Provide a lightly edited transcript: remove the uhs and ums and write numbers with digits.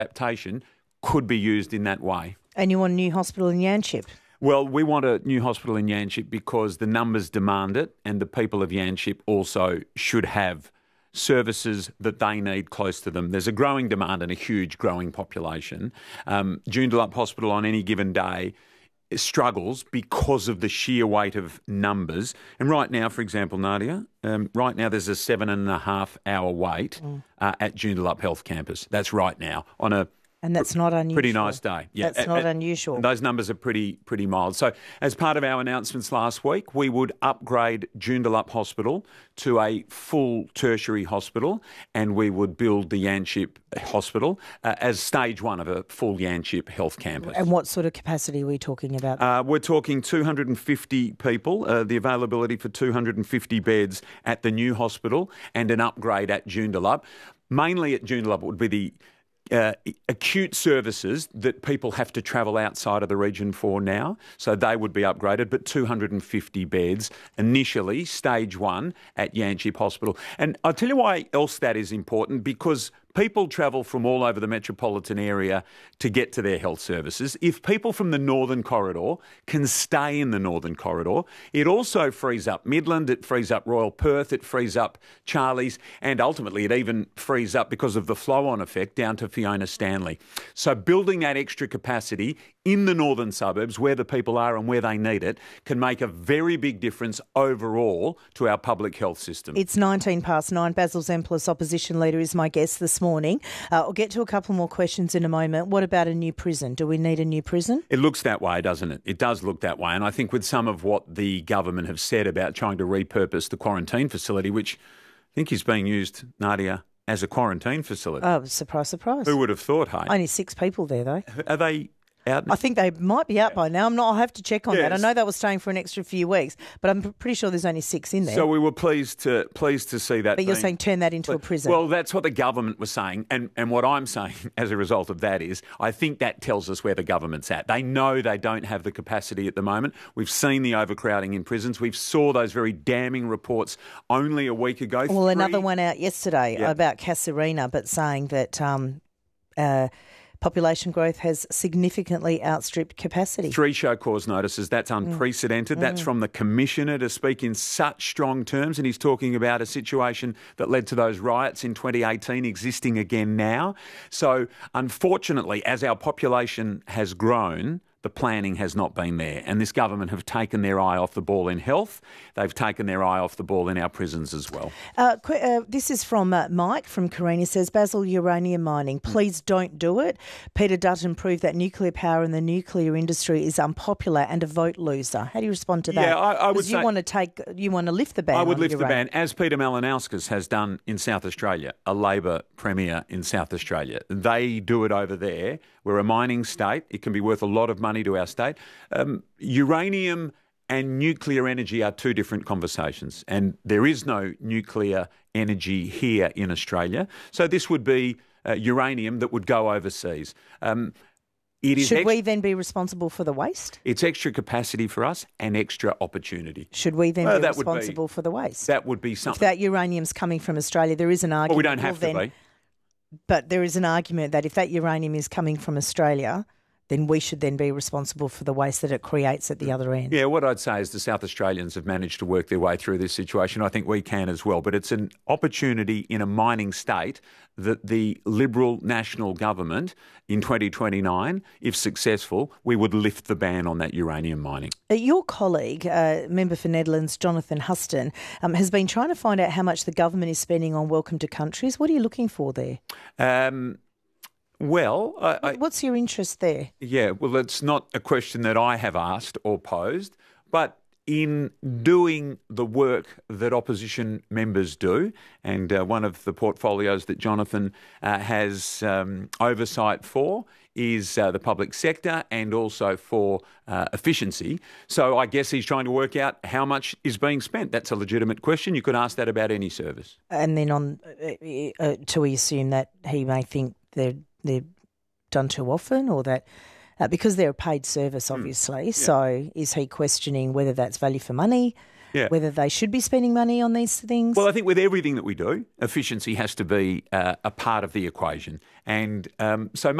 adaptation could be used in that way. And you want a new hospital in Yanchep? Well, we want a new hospital in Yanchep because the numbers demand it, and the people of Yanchep also should have services that they need close to them. There's a growing demand and a huge growing population. Joondalup Hospital on any given day struggles because of the sheer weight of numbers. And right now, for example, Nadia, right now there's a 7.5 hour wait at Joondalup Health Campus. That's right now on a And that's not unusual. pretty nice day. Yeah, that's not unusual. Those numbers are pretty mild. So as part of our announcements last week, we would upgrade Joondalup Hospital to a full tertiary hospital, and we would build the Yanchep Hospital as stage one of a full Yanchep health campus. And what sort of capacity are we talking about? We're talking 250 people, the availability for 250 beds at the new hospital and an upgrade at Joondalup. Mainly at Joondalup would be the acute services that people have to travel outside of the region for now. So they would be upgraded, but 250 beds initially, stage one at Yanchep Hospital. And I'll tell you why else that is important, because people travel from all over the metropolitan area to get to their health services. If people from the Northern Corridor can stay in the Northern Corridor, it also frees up Midland, it frees up Royal Perth, it frees up Charlie's, and ultimately it even frees up, because of the flow-on effect, down to Fiona Stanley. So building that extra capacity in the northern suburbs where the people are and where they need it can make a very big difference overall to our public health system. It's 9:19. Basil Zemplis, opposition leader, is my guest this morning. I'll get to a couple more questions in a moment. What about a new prison? Do we need a new prison? It looks that way, doesn't it? It does look that way. And I think with some of what the government have said about trying to repurpose the quarantine facility, which I think is being used, Nadia, as a quarantine facility. Oh, surprise, surprise. Who would have thought, hey? Only 6 people there, though. Are they out now? I think they might be out by now. I'll have to check on that. I know they were staying for an extra few weeks, but I'm pretty sure there's only 6 in there. So we were pleased to see that. But you're saying turn that into a prison. Well, that's what the government was saying. And what I'm saying as a result of that is I think that tells us where the government's at. They know they don't have the capacity at the moment. We've seen the overcrowding in prisons. We saw those very damning reports only a week ago. Well, another one out yesterday about Casuarina, but saying that population growth has significantly outstripped capacity. 3 show cause notices. That's unprecedented. That's from the Commissioner to speak in such strong terms, and he's talking about a situation that led to those riots in 2018 existing again now. So unfortunately, as our population has grown, the planning has not been there. And this government have taken their eye off the ball in health. They've taken their eye off the ball in our prisons as well. This is from Mike from Carina. Says, Basil, uranium mining, please don't do it. Peter Dutton proved that nuclear power in the nuclear industry is unpopular and a vote loser. How do you respond to that? Yeah, I would say... You want to lift the ban I would on lift the uranium. ban, as Peter Malinauskas has done in South Australia, a Labor Premier in South Australia. They do it over there. We're a mining state. It can be worth a lot of money to our state. Uranium and nuclear energy are 2 different conversations, and there is no nuclear energy here in Australia. So this would be uranium that would go overseas. Should we then be responsible for the waste? It's extra capacity for us and extra opportunity. Should we then be responsible for the waste? That would be something. If that uranium's coming from Australia, there is an argument. Well, we don't have to be. But there is an argument that if that uranium is coming from Australia, then we should then be responsible for the waste that it creates at the other end. Yeah, what I'd say is the South Australians have managed to work their way through this situation. I think we can as well. But it's an opportunity in a mining state that the Liberal National Government in 2029, if successful, we would lift the ban on that uranium mining. Your colleague, member for Nedlands, Jonathan Huston, has been trying to find out how much the government is spending on Welcome to Countries. What are you looking for there? What's your interest there? Yeah, well, it's not a question that I have asked or posed, but in doing the work that opposition members do, and one of the portfolios that Jonathan has oversight for is the public sector and also for efficiency. So I guess he's trying to work out how much is being spent. That's a legitimate question. You could ask that about any service. And then do we assume that he may think they're done too often, or that because they're a paid service, obviously. So is he questioning whether that's value for money? Yeah. whether they should be spending money on these things? Well, I think with everything that we do, efficiency has to be a part of the equation. And so